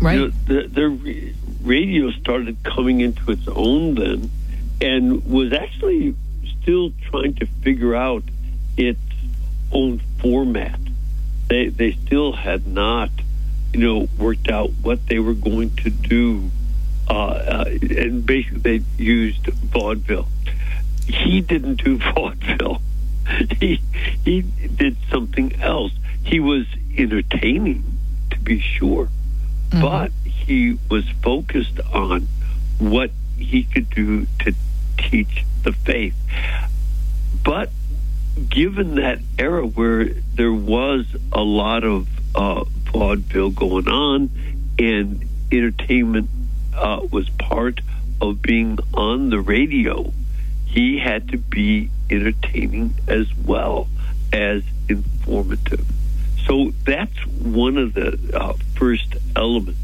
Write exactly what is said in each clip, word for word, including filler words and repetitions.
Right. You know, the, the radio started coming into its own then, and was actually still trying to figure out its own format. They they still had not, you know, worked out what they were going to do, uh, uh, and basically they used vaudeville. He didn't do vaudeville. He he did something else. He was entertaining, to be sure, mm-hmm. but he was focused on what he could do to teach the faith. But given that era where there was a lot of uh, vaudeville going on, and entertainment uh, was part of being on the radio, he had to be entertaining as well as informative. So that's one of the uh, first elements.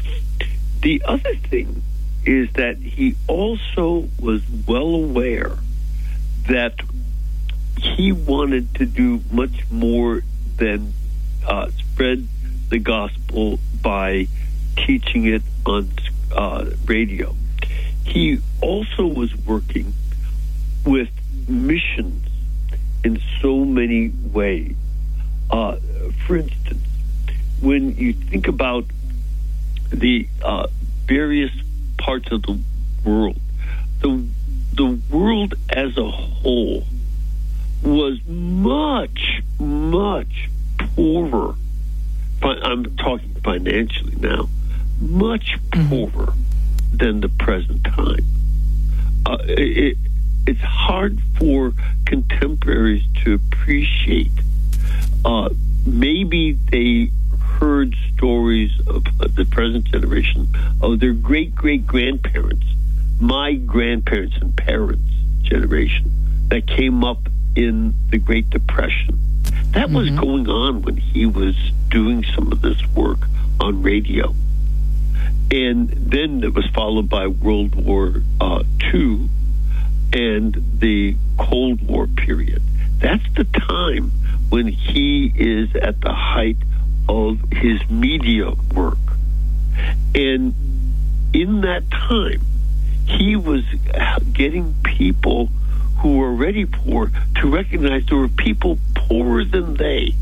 The other thing is that he also was well aware that he wanted to do much more than uh, spread the gospel by teaching it on uh, radio. He also was working with missions in so many ways. Uh, for instance, when you think about the uh, various parts of the world, the the world as a whole was much, much poorer. I'm talking financially now, much poorer than the present time. Uh, it, it's hard for contemporaries to appreciate. Uh, maybe they heard stories of uh, the present generation, of their great-great-grandparents, my grandparents and parents' generation, that came up in the Great Depression. That mm-hmm. was going on when he was doing some of this work on radio. And then it was followed by World War uh, Two and the Cold War period. That's the time when he is at the height of his media work. And in that time, he was getting people who were already poor to recognize there were people poorer than they,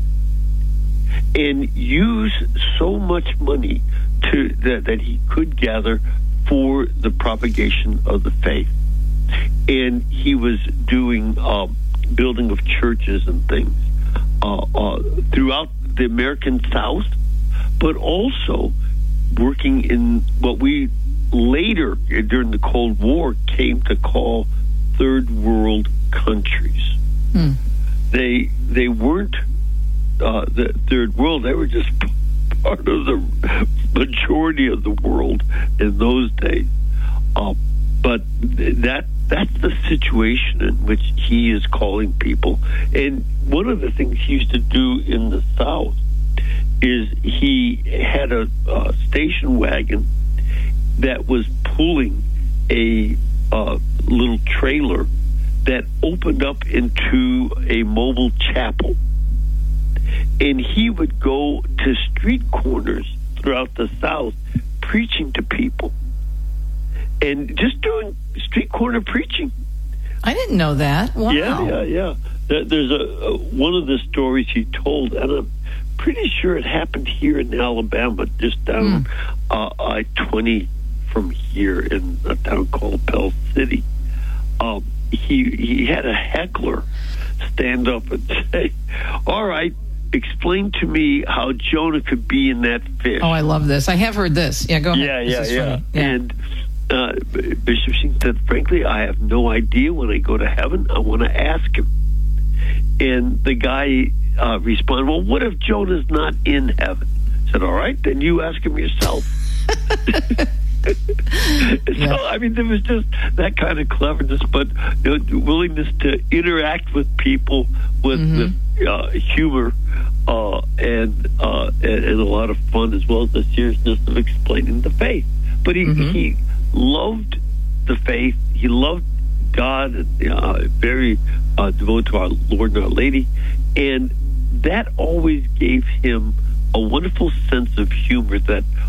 and use so much money to that, that he could gather for the propagation of the faith. And he was doing uh, building of churches and things uh, uh, throughout the American South, but also working in what we later, during the Cold War, came to call third world countries. Hmm. They they weren't uh, the third world. They were just part of the majority of the world in those days. Uh, but that that's the situation in which he is calling people. And one of the things he used to do in the South is he had a, a station wagon that was pulling a uh, little trailer that opened up into a mobile chapel. And he would go to street corners throughout the South preaching to people. And just doing street corner preaching. I didn't know that. Wow. Yeah, yeah, yeah. There's a, a one of the stories he told, and I'm pretty sure it happened here in Alabama, just down mm. uh, I twenty from here in a town called Pell City. Um, he he had a heckler stand up and say, "All right, explain to me how Jonah could be in that fish." Oh, I love this. I have heard this. Yeah, go ahead. Yeah, yeah, yeah. yeah. And uh, Bishop Sheen said, "Frankly, I have no idea. When I go to heaven, I want to ask him." And the guy uh, responded, "Well, what if Jonah's not in heaven?" I said, "All right, then you ask him yourself." Yeah. So, I mean, there was just that kind of cleverness, but you know, willingness to interact with people with, mm-hmm. with uh, humor uh, and, uh, and and a lot of fun, as well as the seriousness of explaining the faith. But he mm-hmm. he loved the faith. He loved God, and uh, very uh, devoted to our Lord and Our Lady, and that always gave him a wonderful sense of humor that